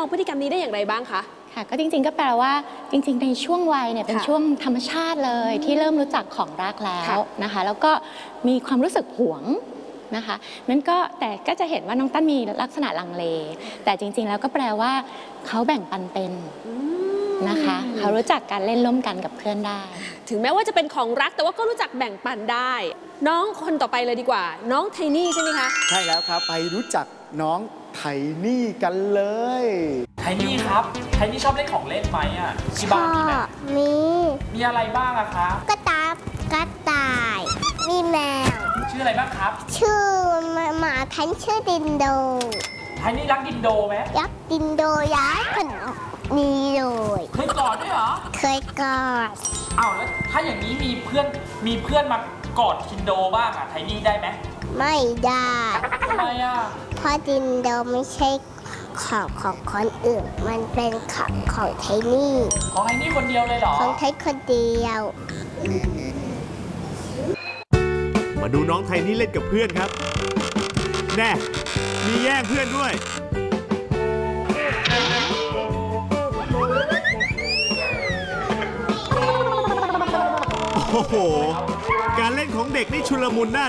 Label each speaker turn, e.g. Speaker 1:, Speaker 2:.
Speaker 1: พฤติกรรมนี้ได้อย่างไรบ้างคะ
Speaker 2: ค่ะก็จริงๆก็แปลว่าจริงๆในช่วงวัยเนี่ยเป็นช่วงธรรมชาติเลยที่เริ่มรู้จักของรักแล้วนะคะแล้วก็มีความรู้สึกหวงนะคะนั้นก็แต่ก็จะเห็นว่าน้องตั้นมีลักษณะลังเลแต่จริงๆแล้วก็แปลว่าเขาแบ่งปันเป็นนะคะเขารู้จักการเล่นร่วมกันกับเพื่อนได้
Speaker 1: ถึงแม้ว่าจะเป็นของรักแต่ว่าก็รู้จักแบ่งปันได้น้องคนต่อไปเลยดีกว่าน้องไทนี่ใช่ไหมคะ
Speaker 3: ใช่แล้วครับไปรู้จักน้องไทนี่กันเลย
Speaker 4: ไทนี่ครับไทนี่ชอบเล่นของเล่นไหมอ่ะที่บ้านมีไหมมีอะไรบ้างอะคะ
Speaker 5: กระต่ายมีแมว
Speaker 4: ชื่ออะไรบ้างครับ
Speaker 5: ชื่อหมาทันชื่อดินโด
Speaker 4: ไทนี่รักดินโดไหม
Speaker 5: รักดินโดยักษ์คนนี้เลย
Speaker 4: เคยกอดด้วยเหรอ
Speaker 5: เคยกอด
Speaker 4: อ้าวแล้วถ้าอย่างนี้มีเพื่อนมากอดดินโดบ้างอะไทนี่ได้ไหม
Speaker 5: ไม่ได้
Speaker 4: ทำไมอะ
Speaker 5: เพราะดินโดไม่ใช่ของคนอื่นมันเป็นของไทนี่
Speaker 4: ของไทนี่คนเดียวเลยเหรอ
Speaker 5: ของไทยคนเดียว
Speaker 6: มาดูน้องไทนี่เล่นกับเพื่อนครับแน่มีแย่งเพื่อนด้วยโอ้โหการเล่นของเด็กนี่ชุลมุนน่า